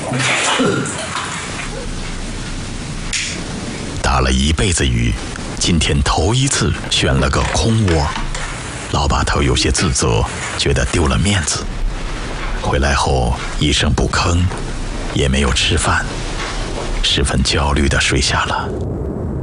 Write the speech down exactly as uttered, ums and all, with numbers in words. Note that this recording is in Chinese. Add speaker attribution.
Speaker 1: 打了一辈子鱼，今天头一次选了个空窝。老把头有些自责，觉得丢了面子。回来后一声不吭，也没有吃饭，十分焦虑地睡下了。